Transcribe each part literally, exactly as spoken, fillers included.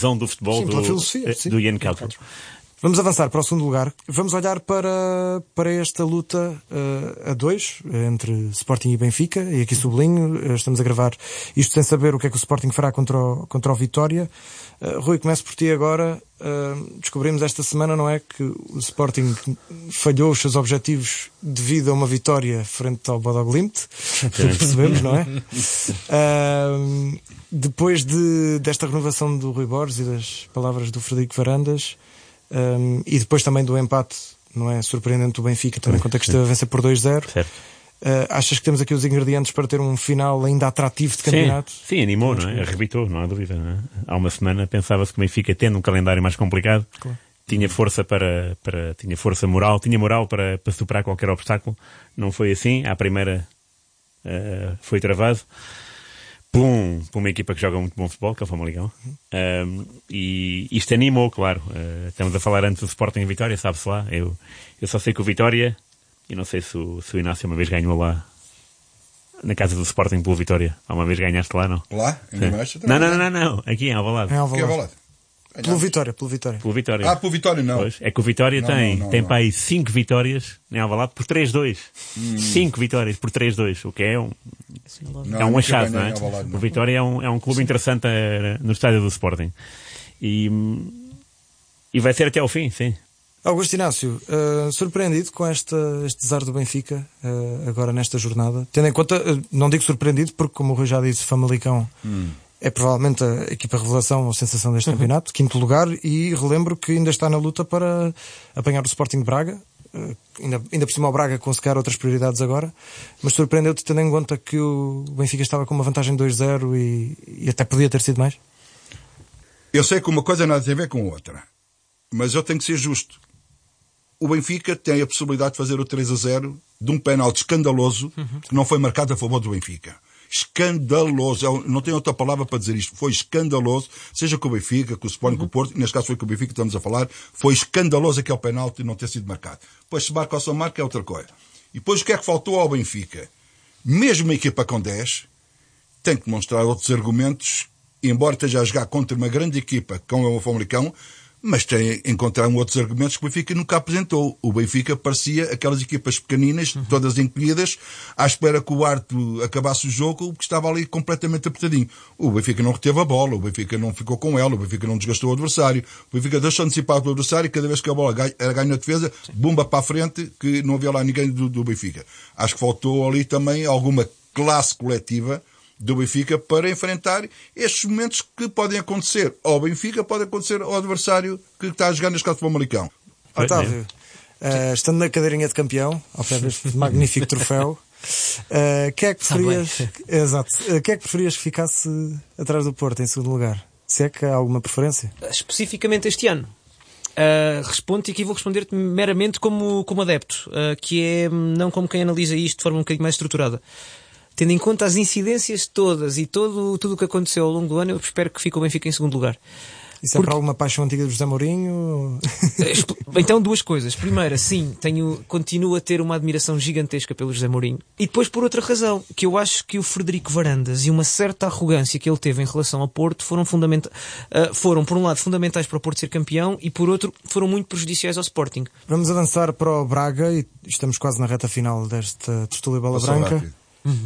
do futebol. Sim, do, filosofia, sim. do Ian Caldwell. Vamos avançar para o segundo lugar. Vamos olhar para, para esta luta uh, a dois, entre Sporting e Benfica. E aqui sublinho, uh, estamos a gravar isto sem saber o que é que o Sporting fará contra o, contra o Vitória. Uh, Rui, começo por ti agora. Uh, descobrimos esta semana, não é, que o Sporting falhou os seus objetivos devido a uma vitória frente ao Bodo Glimt. Percebemos, não é? Uh, depois de, desta renovação do Rui Borges e das palavras do Frederico Varandas, Um, e depois também do empate, não é, surpreendente do Benfica, tendo em conta que esteve a vencer por dois zero. Uh, achas que temos aqui os ingredientes para ter um final ainda atrativo de campeonato? Sim, sim, animou, não é? Arrebitou, não há dúvida, não é? Há uma semana pensava-se que o Benfica, tendo um calendário mais complicado, claro, tinha força para, para tinha força moral, tinha moral para, para superar qualquer obstáculo. Não foi assim. À primeira uh, foi travado por, um, por uma equipa que joga muito bom futebol, que é o Famalicão. Um, e isto animou, claro. Uh, estamos a falar antes do Sporting e Vitória, sabe-se lá. Eu, eu só sei que o Vitória, e não sei se o, se o Inácio uma vez ganhou lá na casa do Sporting pelo Vitória. Há uma vez ganhaste lá, não? Lá? Não, não, não, não, não. Aqui em Alvalade. Em Alvalade. Pelo Vitória, pelo Vitória. Pelo Vitória. Ah, pelo Vitória não. Pois, é que o Vitória não, tem, não, não, tem não. para aí cinco vitórias em Alvalade por três dois. Hum. cinco vitórias por três dois, o que é um, não, é um achado, não é? Alvalade, não. O Vitória é um, é um clube sim, interessante uh, no estádio do Sporting. E, e vai ser até ao fim, sim. Augusto Inácio, uh, surpreendido com esta, este azar do Benfica, uh, agora nesta jornada? Tendo em conta, uh, não digo surpreendido, porque como o Rui já disse, Famalicão hum. é provavelmente a equipa revelação ou sensação deste uhum. campeonato, quinto lugar, e relembro que ainda está na luta para apanhar o Sporting de Braga, uh, ainda, ainda por cima o Braga com sequer outras prioridades agora, mas surpreendeu-te tendo em conta que o Benfica estava com uma vantagem de dois zero e, e até podia ter sido mais? Eu sei que uma coisa nada tem a ver com outra, mas eu tenho que ser justo. O Benfica tem a possibilidade de fazer o três a zero de um penalti escandaloso uhum. que não foi marcado a favor do Benfica. Escandaloso. Eu não tenho outra palavra para dizer isto. Foi escandaloso. Seja com o Benfica, com o Sporting, uhum. com o Porto, neste caso foi com o Benfica que estamos a falar, foi escandaloso aquele penalti não ter sido marcado. Depois se marca ou se marca é outra coisa. E depois o que é que faltou ao Benfica? Mesmo uma equipa com dez tem que mostrar outros argumentos, embora esteja a jogar contra uma grande equipa como o Famalicão, mas tem a encontrar outros argumentos que o Benfica nunca apresentou. O Benfica parecia aquelas equipas pequeninas, uhum. todas encolhidas, à espera que o árbitro acabasse o jogo, que estava ali completamente apertadinho. O Benfica não reteve a bola, o Benfica não ficou com ela, o Benfica não desgastou o adversário, o Benfica deixou antecipar o adversário e cada vez que a bola era ganho na defesa, bomba para a frente, que não havia lá ninguém do, do Benfica. Acho que faltou ali também alguma classe coletiva do Benfica para enfrentar estes momentos que podem acontecer ao Benfica, podem acontecer ao adversário que está a jogar neste caso para o Famalicão. Otávio, uh, estando na cadeirinha de campeão, ao pé deste magnífico troféu, uh, que é que preferias, exato, uh, que é que preferias que ficasse atrás do Porto em segundo lugar? Se é que há alguma preferência? Especificamente este ano. Uh, respondo e aqui vou responder-te meramente como, como adepto, uh, que é não como quem analisa isto de forma um bocadinho mais estruturada. Tendo em conta as incidências todas e todo, tudo o que aconteceu ao longo do ano, eu espero que fique o Benfica em segundo lugar. Isso Porque... é para alguma paixão antiga do José Mourinho? Então, duas coisas. Primeira, sim, tenho, continuo a ter uma admiração gigantesca pelo José Mourinho. E depois, por outra razão, que eu acho que o Frederico Varandas e uma certa arrogância que ele teve em relação ao Porto foram, fundamenta... uh, foram por um lado, fundamentais para o Porto ser campeão e, por outro, foram muito prejudiciais ao Sporting. Vamos avançar para o Braga e estamos quase na reta final desta Tertúlia Bola Passou Branca. Rápido.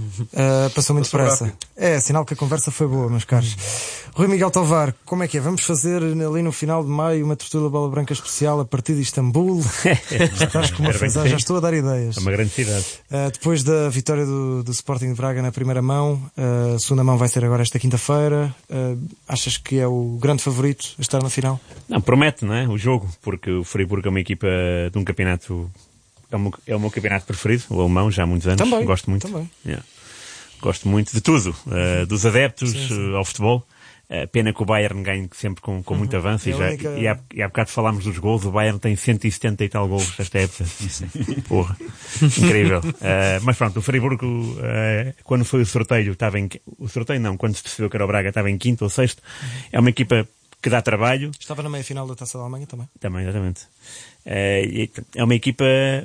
Uh, passou muito depressa. É, sinal que a conversa foi boa, meus caros. Rui Miguel Tovar, como é que é? Vamos fazer ali no final de maio uma Tertúlia Bola Branca especial a partir de Istambul? Estás com uma fazenda, já estou a dar ideias. É uma grande cidade. Uh, depois da vitória do, do Sporting de Braga na primeira mão, uh, a segunda mão vai ser agora esta quinta-feira. Uh, achas que é o grande favorito a estar na final? Não, promete, não é? O jogo, porque o Friburgo é uma equipa de um campeonato. É o, meu, é o meu campeonato preferido, o alemão, já há muitos anos. Também, gosto muito. Também. Yeah. Gosto muito de tudo, uh, dos adeptos sim, sim. Uh, ao futebol. Uh, pena que o Bayern ganhe sempre com, com uhum. muito avanço. É e, já, única... e, há, e há bocado falámos dos gols. O Bayern tem cento e setenta e tal gols esta época. Porra, incrível. Uh, mas pronto, o Friburgo, uh, quando foi o sorteio, estava em... O sorteio não, quando se percebeu que era o Braga, estava em quinto ou sexto. Uhum. É uma equipa que dá trabalho. Estava na meia-final da Taça da Alemanha também. Também, exatamente. Uh, é uma equipa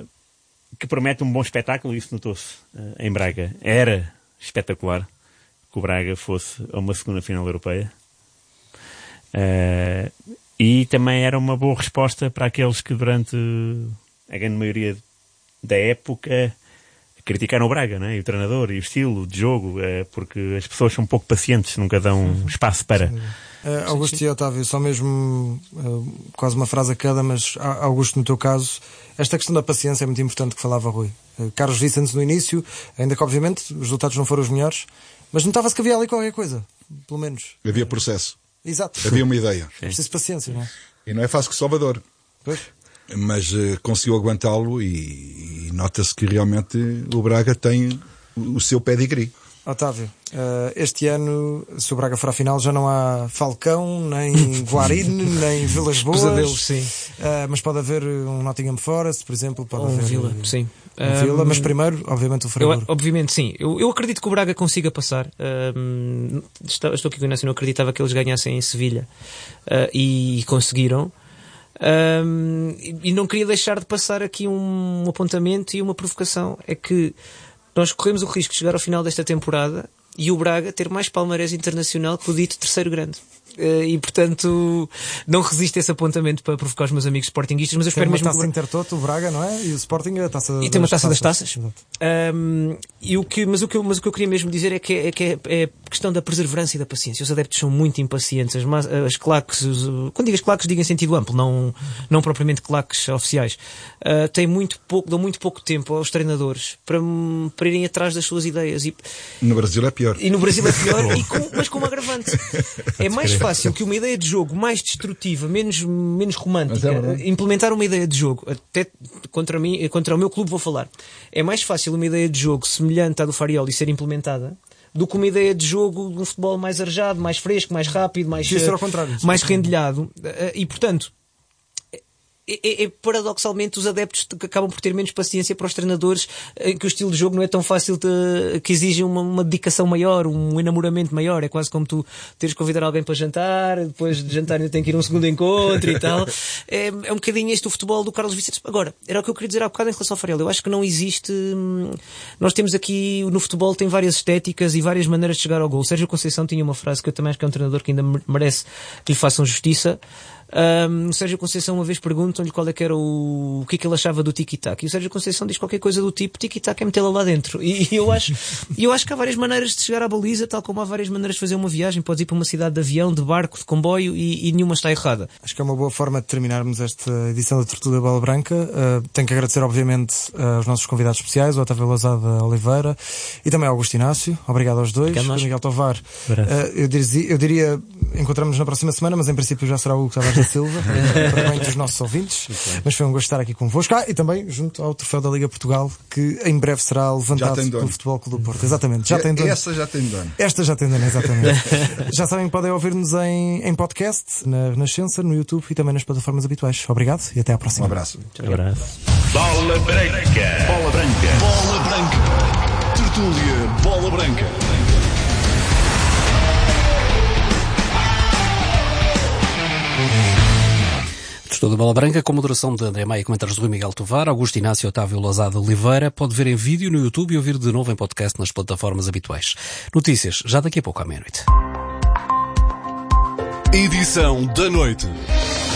que promete um bom espetáculo, isso notou-se uh, em Braga. Era espetacular que o Braga fosse a uma segunda final europeia. Uh, e também era uma boa resposta para aqueles que durante a grande maioria da época criticaram o Braga, né? E o treinador, e o estilo de jogo, uh, porque as pessoas são um pouco pacientes, nunca dão espaço para... Uh, Augusto sim, sim. E Otávio, só mesmo uh, quase uma frase a cada, mas Augusto, no teu caso, esta questão da paciência é muito importante, que falava Rui. Uh, Carlos Vicente no início, ainda que obviamente os resultados não foram os melhores, mas notava-se que havia ali qualquer coisa, pelo menos. Havia processo. Exato. Havia uma ideia. É preciso de paciência, não é? E não é fácil que Salvador. Pois. Mas uh, conseguiu aguentá-lo e, e nota-se que realmente o Braga tem o, o seu pedigree. Otávio, uh, este ano, se o Braga for à final, já não há Falcão, nem Guarine, nem Vilas Boas. Pesadelos, sim. Uh, mas pode haver um Nottingham Forest, por exemplo. Pode Ou um haver Vila, sim. Um Vila, um, mas primeiro, obviamente, o Freiburg. Eu, obviamente, sim. Eu, eu acredito que o Braga consiga passar. Um, estou, estou aqui com o Inácio, não acreditava que eles ganhassem em Sevilha. Uh, e conseguiram. Um, e não queria deixar de passar aqui um apontamento e uma provocação. É que nós corremos o risco de chegar ao final desta temporada e o Braga ter mais palmarés internacional que o dito terceiro grande. E, portanto, não resisto a esse apontamento para provocar os meus amigos sportinguistas, mas eu espero mesmo... Tem uma taça Intertoto, o Braga, não é? E o Sporting a taça E tem uma taça das taças. Um, e o que, mas, o que eu, mas o que eu queria mesmo dizer é que é, é, que é, é a questão da perseverança e da paciência. Os adeptos são muito impacientes. As, as claques, os, quando digo as claques, digo em sentido amplo, não, não propriamente claques oficiais. Uh, têm muito pouco, dão muito pouco tempo aos treinadores para, para irem atrás das suas ideias. E, no Brasil é pior. E no Brasil é pior, e com, mas com um agravante. É mais fácil que uma ideia de jogo mais destrutiva, menos, menos romântica, é implementar uma ideia de jogo, até contra mim, contra o meu clube vou falar, é mais fácil uma ideia de jogo semelhante à do Farioli ser implementada do que uma ideia de jogo de um futebol mais arejado, mais fresco, mais rápido, mais, uh, ao contrário, mais rendilhado. Uh, e portanto, É, é, é, paradoxalmente os adeptos que acabam por ter menos paciência para os treinadores, que o estilo de jogo não é tão fácil, de, que exige uma, uma dedicação maior, um enamoramento maior. É quase como tu teres que convidar alguém para jantar, depois de jantar ainda tem que ir a um segundo encontro e tal. É, é um bocadinho este o futebol do Carlos Vicente. Agora, era o que eu queria dizer há bocado em relação ao Farelo. Eu acho que não existe... Nós temos aqui, no futebol tem várias estéticas e várias maneiras de chegar ao gol. Sérgio Conceição tinha uma frase que eu também acho que é um treinador que ainda merece que lhe façam justiça. Um, o Sérgio Conceição uma vez perguntam-lhe qual é que era o, o que é que ele achava do tiki-taka, e o Sérgio Conceição diz qualquer coisa do tipo: tiki-taka é metê-la lá dentro. E, e eu acho eu acho que há várias maneiras de chegar à baliza, tal como há várias maneiras de fazer uma viagem. Podes ir para uma cidade de avião, de barco, de comboio, e, e nenhuma está errada. Acho que é uma boa forma de terminarmos esta edição da Tertúlia Bola Branca. Uh, tenho que agradecer obviamente aos nossos convidados especiais, o Otávio Lousada Oliveira e também ao Augusto Inácio. Obrigado aos dois. O Miguel Tovar, uh, eu, diria, eu diria encontramos na próxima semana, mas em princípio já será o Hugo Tavares da Silva, para bem dos nossos ouvintes. Mas foi um gosto estar aqui convosco. Ah, e também junto ao Troféu da Liga Portugal, que em breve será levantado pelo Futebol Clube do Porto. Exatamente, já tem dono. Essa já tem dono. Esta já tem dono, exatamente. Já sabem que podem ouvir-nos em, em podcast, na Renascença, no YouTube e também nas plataformas habituais. Obrigado e até à próxima. Um abraço. Um abraço. Bola Branca. Bola Branca. Bola Branca. Tertúlia Bola Branca. Estou da Bola Branca com moderação de André Maia e comentários de Rui Miguel Tovar, Augusto Inácio e Otávio Lousada Oliveira. Pode ver em vídeo no YouTube e ouvir de novo em podcast nas plataformas habituais. Notícias, já daqui a pouco à meia-noite. Edição da noite.